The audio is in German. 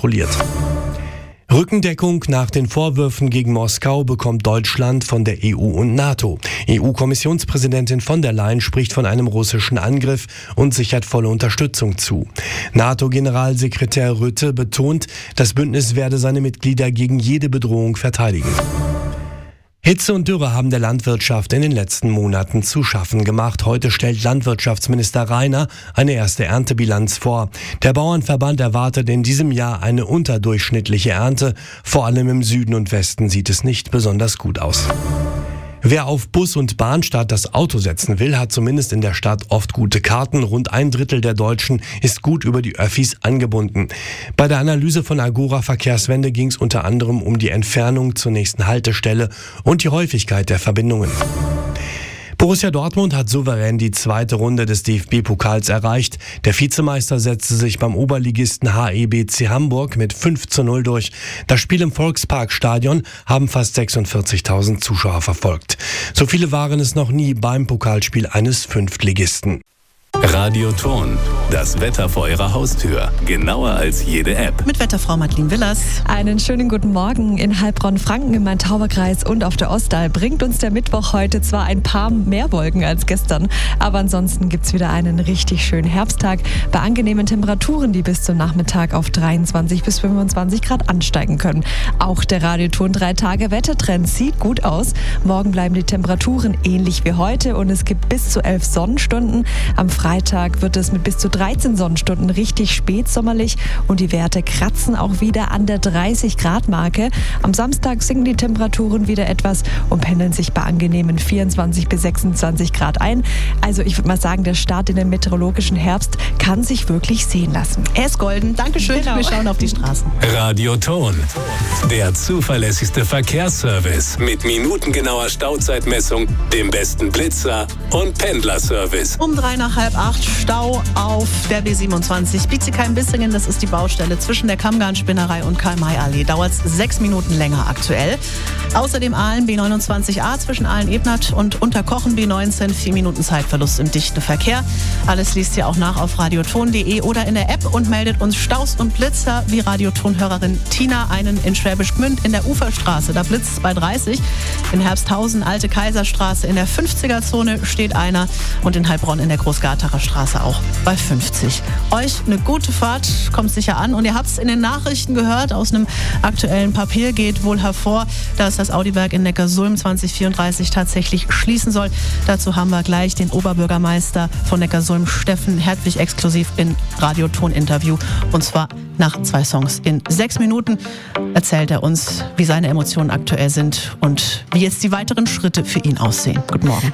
kontrolliert. Rückendeckung nach den Vorwürfen gegen Moskau bekommt Deutschland von der EU und NATO. EU-Kommissionspräsidentin von der Leyen spricht von einem russischen Angriff und sichert volle Unterstützung zu. NATO-Generalsekretär Rutte betont, das Bündnis werde seine Mitglieder gegen jede Bedrohung verteidigen. Hitze und Dürre haben der Landwirtschaft in den letzten Monaten zu schaffen gemacht. Heute stellt Landwirtschaftsminister Rainer eine erste Erntebilanz vor. Der Bauernverband erwartet in diesem Jahr eine unterdurchschnittliche Ernte. Vor allem im Süden und Westen sieht es nicht besonders gut aus. Wer auf Bus und Bahn statt das Auto setzen will, hat zumindest in der Stadt oft gute Karten. Rund 1/3 der Deutschen ist gut über die Öffis angebunden. Bei der Analyse von Agora Verkehrswende ging es unter anderem um die Entfernung zur nächsten Haltestelle und die Häufigkeit der Verbindungen. Borussia Dortmund hat souverän die zweite Runde des DFB-Pokals erreicht. Der Vizemeister setzte sich beim Oberligisten HEBC Hamburg mit 5:0 durch. Das Spiel im Volksparkstadion haben fast 46.000 Zuschauer verfolgt. So viele waren es noch nie beim Pokalspiel eines Fünftligisten. Radio Thon, das Wetter vor Ihrer Haustür. Genauer als jede App. Mit Wetterfrau Madeline Willers. Einen schönen guten Morgen. In Heilbronn-Franken im Main-Tauber-Kreis und auf der Ostal bringt uns der Mittwoch heute zwar ein paar mehr Wolken als gestern, aber ansonsten gibt's wieder einen richtig schönen Herbsttag bei angenehmen Temperaturen, die bis zum Nachmittag auf 23 bis 25 Grad ansteigen können. Auch der Radio Thon 3-Tage-Wettertrend sieht gut aus. Morgen bleiben die Temperaturen ähnlich wie heute und es gibt bis zu 11 Sonnenstunden. Am Freitag wird es mit bis zu 13 Sonnenstunden richtig spätsommerlich und die Werte kratzen auch wieder an der 30-Grad-Marke. Am Samstag sinken die Temperaturen wieder etwas und pendeln sich bei angenehmen 24 bis 26 Grad ein. Also ich würde mal sagen, der Start in den meteorologischen Herbst kann sich wirklich sehen lassen. Er ist golden. Dankeschön. Genau. Wir schauen auf die Straßen. Radio Thon, der zuverlässigste Verkehrsservice mit minutengenauer Stauzeitmessung, dem besten Blitzer und Pendlerservice. Um 7:55 Stau auf der B27 Bietigheim-Bissingen. Das ist die Baustelle zwischen der Kammgarn-Spinnerei und Karl-May-Allee. Dauert 6 Minuten länger aktuell. Außerdem Aalen B29a zwischen Aalen-Ebnat und Unterkochen B19. 4 Minuten Zeitverlust im dichten Verkehr. Alles liest ihr auch nach auf radioton.de oder in der App und meldet uns Staus und Blitzer wie Radioton-Hörerin Tina einen in Schwäbisch Gmünd in der Uferstraße. Da blitzt es bei 30. In Herbsthausen, Alte Kaiserstraße in der 50er-Zone steht einer und in Heilbronn in der Großgartacher Straße auch bei 50. Euch eine gute Fahrt, kommt sicher an. Und ihr habt es in den Nachrichten gehört, aus einem aktuellen Papier geht wohl hervor, dass das Audiwerk in Neckarsulm 2034 tatsächlich schließen soll. Dazu haben wir gleich den Oberbürgermeister von Neckarsulm, Steffen Hertwig, exklusiv in Radioton-Interview. Und zwar nach 2 Songs. In 6 Minuten erzählt er uns, wie seine Emotionen aktuell sind und wie jetzt die weiteren Schritte für ihn aussehen. Guten Morgen.